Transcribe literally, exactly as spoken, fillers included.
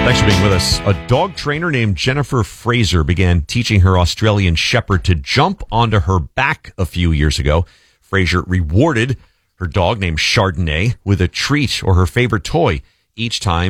Thanks for being with us. A dog trainer named Jennifer Fraser began teaching her Australian Shepherd to jump onto her back a few years ago. Fraser rewarded her dog named Chardonnay with a treat or her favorite toy each time